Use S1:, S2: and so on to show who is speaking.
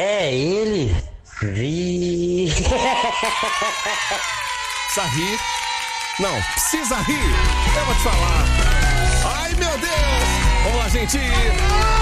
S1: É ele.
S2: Precisa rir. Não, precisa rir. Eu vou te falar. Ai, meu Deus. Vamos lá, gente.